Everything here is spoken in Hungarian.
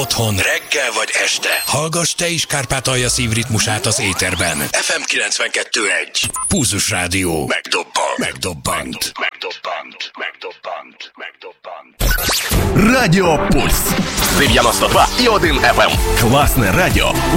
otthon, reggel vagy este. Hallgass te is Kárpátalja szívritmusát az éterben. FM 92.1. Pulzus Rádió. Megdobbant. Радио Пульс. 92,1 FM. Классное радио.